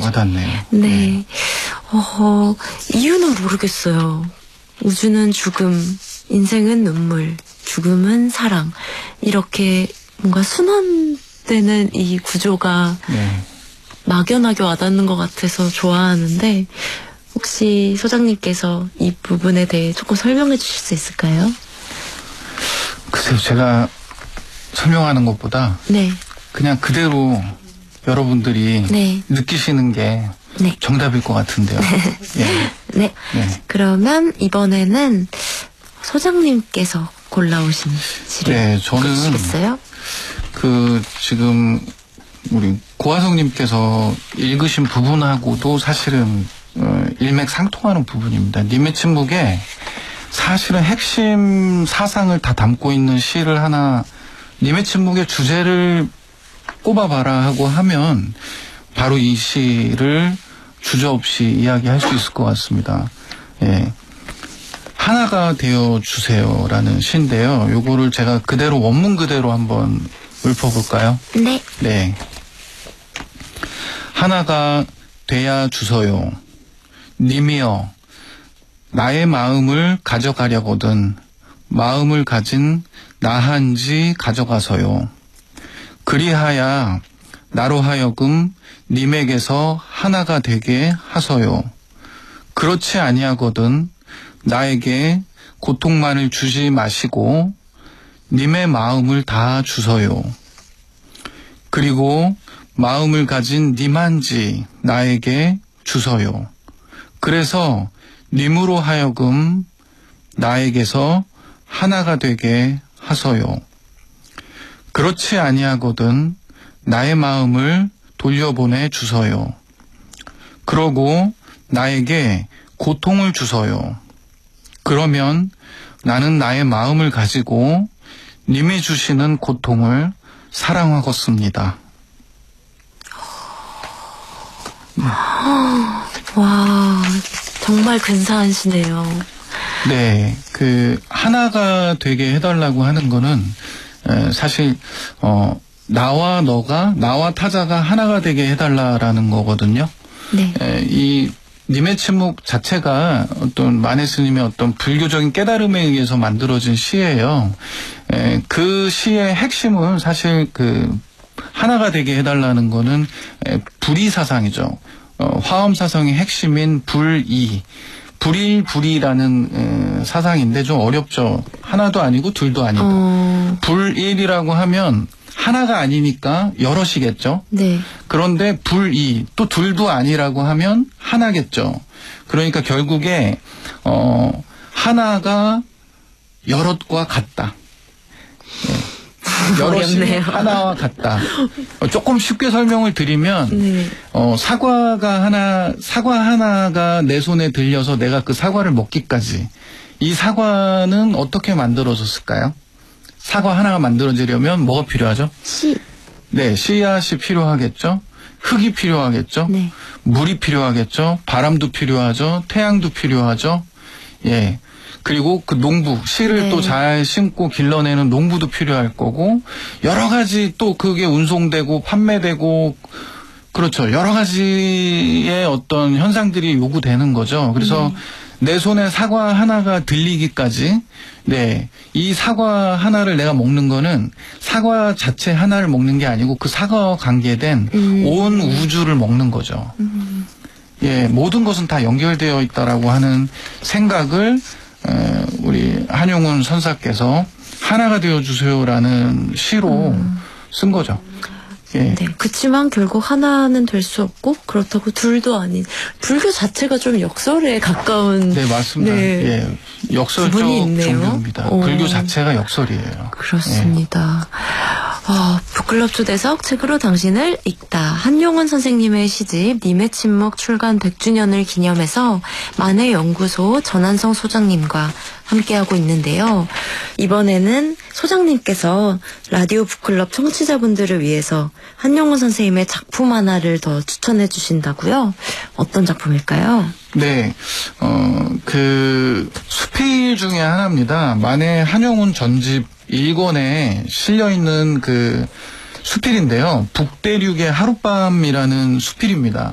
와닿네요. 네. 이유는 모르겠어요. 우주는 죽음, 인생은 눈물, 죽음은 사랑. 이렇게 뭔가 순환되는 이 구조가 막연하게 와닿는 것 같아서 좋아하는데, 혹시 소장님께서 이 부분에 대해 조금 설명해 주실 수 있을까요? 글쎄요, 제가 설명하는 것보다 그냥 그대로 여러분들이 느끼시는 게 정답일 것 같은데요. 네. 그러면 이번에는 소장님께서 골라오신 시를 읽으시겠어요? 지금 우리 고화성님께서 읽으신 부분하고도 사실은 일맥상통하는 부분입니다. 님의 침묵에 사실은 핵심 사상을 다 담고 있는 시를 하나, 님의 침묵의 주제를 꼽아봐라 하고 하면 바로 이 시를 주저없이 이야기할 수 있을 것 같습니다. 하나가 되어주세요라는 시인데요. 요거를 제가 그대로 원문 그대로 한번 읊어볼까요? 네. 하나가 돼야 주소요. 님이여, 나의 마음을 가져가려거든 마음을 가진 나한지 가져가서요. 그리하야 나로 하여금 님에게서 하나가 되게 하소요. 그렇지 아니하거든 나에게 고통만을 주지 마시고 님의 마음을 다 주소요. 그리고 마음을 가진 님한지 나에게 주소요. 그래서 님으로 하여금 나에게서 하나가 되게 하소요. 그렇지 아니하거든 나의 마음을 돌려보내 주소요. 그러고 나에게 고통을 주소요. 그러면 나는 나의 마음을 가지고 님이 주시는 고통을 사랑하겠습니다. 와, 정말 근사한 시네요. 네, 하나가 되게 해달라고 하는 거는 사실 나와 타자가 하나가 되게 해달라라는 거거든요. 이 님의 침묵 자체가 어떤 만해 스님의 어떤 불교적인 깨달음에 의해서 만들어진 시예요. 그 시의 핵심은 사실 하나가 되게 해달라는 거는 불의 사상이죠. 화엄 사상의 핵심인 불이라는 사상인데 좀 어렵죠. 하나도 아니고 둘도 아니다. 불일이라고 하면 하나가 아니니까 여럿이겠죠. 그런데 불이 또 둘도 아니라고 하면 하나겠죠. 그러니까 결국에 하나가 여럿과 같다. 여럿이 어렵네요. 하나와 같다. 조금 쉽게 설명을 드리면 사과 하나가 내 손에 들려서 내가 그 사과를 먹기까지 이 사과는 어떻게 만들어졌을까요? 사과 하나가 만들어지려면 뭐가 필요하죠? 씨. 네, 씨앗이 필요하겠죠. 흙이 필요하겠죠. 물이 필요하겠죠. 바람도 필요하죠. 태양도 필요하죠. 그리고 그 농부, 씨를 또 잘 심고 길러내는 농부도 필요할 거고, 여러 가지 또 그게 운송되고 판매되고, 그렇죠. 여러 가지의 어떤 현상들이 요구되는 거죠. 그래서 내 손에 사과 하나가 들리기까지, 이 사과 하나를 내가 먹는 거는 사과 자체 하나를 먹는 게 아니고 그 사과와 관계된 온 우주를 먹는 거죠. 모든 것은 다 연결되어 있다라고 하는 생각을 우리 한용운 선사께서 하나가 되어주세요라는 시로 쓴 거죠. 그치만 결국 하나는 될 수 없고 그렇다고 둘도 아닌 불교 자체가 좀 역설에 가까운 맞습니다. 역설적 종교입니다. 불교 자체가 역설이에요. 그렇습니다. 북클럽 초대석 책으로 당신을 읽다. 한용운 선생님의 시집 님의 침묵 출간 100주년을 기념해서 만해연구소 전한성 소장님과 함께하고 있는데요. 이번에는 소장님께서 라디오 북클럽 청취자분들을 위해서 한용운 선생님의 작품 하나를 더 추천해 주신다고요? 어떤 작품일까요? 수필 중에 하나입니다. 만해 한용운 전집 1권에 실려있는 수필인데요. 북대륙의 하룻밤이라는 수필입니다.